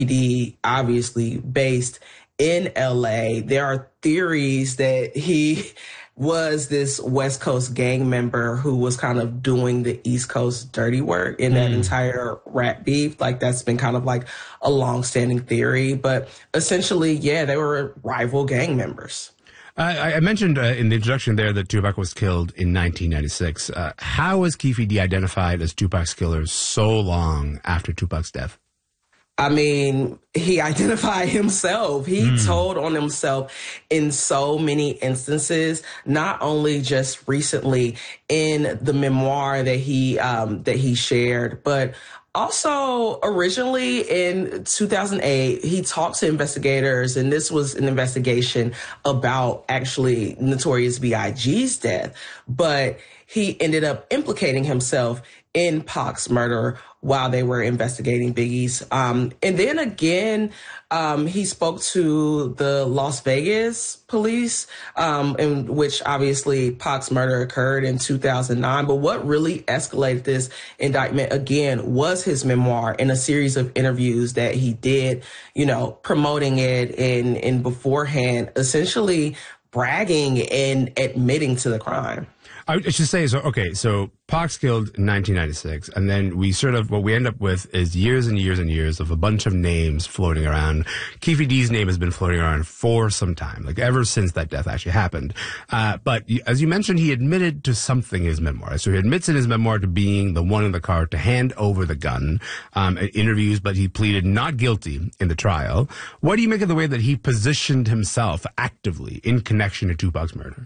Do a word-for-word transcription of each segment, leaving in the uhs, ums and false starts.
D obviously based in L A. There are theories that he was this West Coast gang member who was kind of doing the East Coast dirty work in that mm. entire rap beef. Like, that's been kind of like a long-standing theory. But essentially, yeah, they were rival gang members. I, I mentioned uh, in the introduction there that Tupac was killed in nineteen ninety-six. Uh, how was Keffe D identified as Tupac's killer so long after Tupac's death? I mean, he identified himself. He mm. told on himself in so many instances, not only just recently in the memoir that he um, that he shared, but also originally in two thousand eight, he talked to investigators, and this was an investigation about actually Notorious B I G's death, but he ended up implicating himself in Pac's murder while they were investigating Biggie's. Um, and then again, um, he spoke to the Las Vegas police, um, in which obviously Pac's murder occurred in two thousand nine. But what really escalated this indictment again was his memoir and a series of interviews that he did, you know, promoting it and, and beforehand, essentially bragging and admitting to the crime. I should say, so, okay, so Pac's killed in nineteen ninety-six, and then we sort of, what we end up with is years and years and years of a bunch of names floating around. Keffe D's name has been floating around for some time, like ever since that death actually happened. Uh, but as you mentioned, he admitted to something in his memoir. So he admits in his memoir to being the one in the car to hand over the gun um, in interviews, but he pleaded not guilty in the trial. What do you make of the way that he positioned himself actively in connection to Tupac's murder?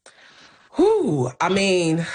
Whew, I mean,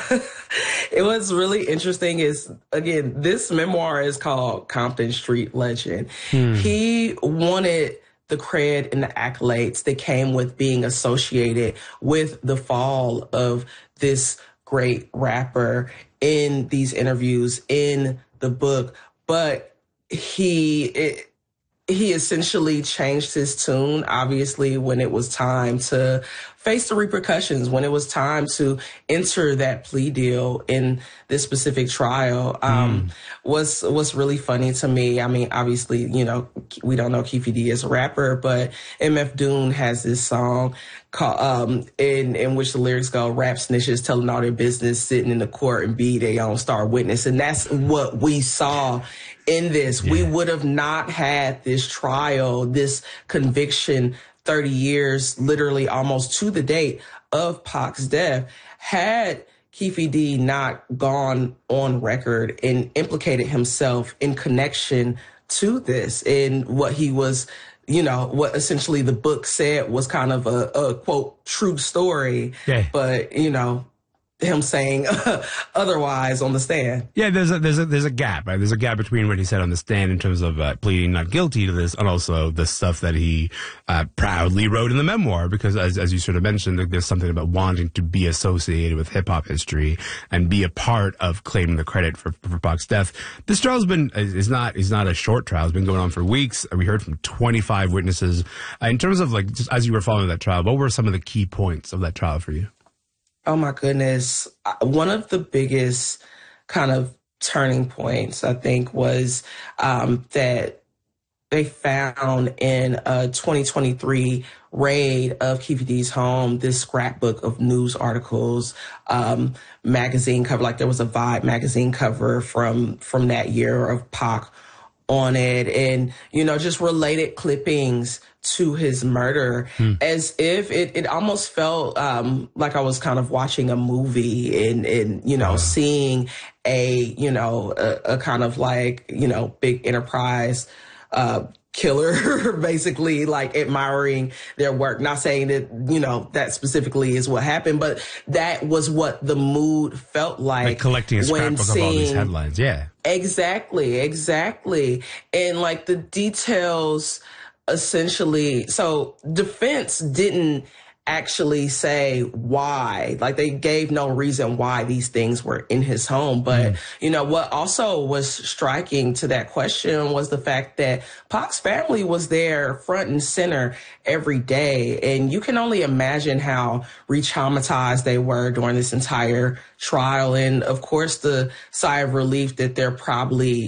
it was really interesting is, again, this memoir is called Compton Street Legend. Hmm. He wanted the cred and the accolades that came with being associated with the fall of this great rapper in these interviews, in the book. But he... It, He essentially changed his tune, obviously, when it was time to face the repercussions, when it was time to enter that plea deal in this specific trial. Um, mm. what's, what's really funny to me, I mean, obviously, you know, we don't know Keffe D as a rapper, but M F Doom has this song called, um, in, in which the lyrics go, rap snitches telling all their business, sitting in the court and be their own star witness. And that's what we saw in this. Yeah. We would have not had this trial, this conviction, thirty years, literally almost to the date of Pac's death, had Keffe D not gone on record and implicated himself in connection to this. And what he was, you know, what essentially the book said was kind of a, a quote, true story. Yeah. But, you know, him saying otherwise on the stand. Yeah, there's a there's a there's a gap, right? There's a gap between what he said on the stand in terms of uh, pleading not guilty to this, and also the stuff that he uh, proudly wrote in the memoir. Because as as you sort of mentioned, there's something about wanting to be associated with hip hop history and be a part of claiming the credit for for Pac's death. This trial's been is not is not a short trial. It's been going on for weeks. We heard from twenty-five witnesses. Uh, in terms of like just as you were following that trial, what were some of the key points of that trial for you? Oh, my goodness. One of the biggest kind of turning points, I think, was um, that they found in a twenty twenty-three raid of Keffe D's home this scrapbook of news articles, um, magazine cover. Like there was a Vibe magazine cover from from that year of Pac on it, and, you know, just related clippings to his murder, hmm. as if it, it almost felt um, like I was kind of watching a movie and, and you know, wow. seeing a, you know, a, a kind of like, you know, big enterprise uh, killer, basically, like admiring their work. Not saying that, you know, that specifically is what happened, but that was what the mood felt like. Like collecting a scrapbook of all these headlines, yeah. Exactly, exactly. And like the details essentially, so defense didn't actually say why, like they gave no reason why these things were in his home. But, mm. you know, what also was striking to that question was the fact that Pac's family was there front and center every day. And you can only imagine how re-traumatized they were during this entire trial. And of course, the sigh of relief that they're probably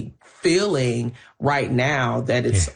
feeling right now that it's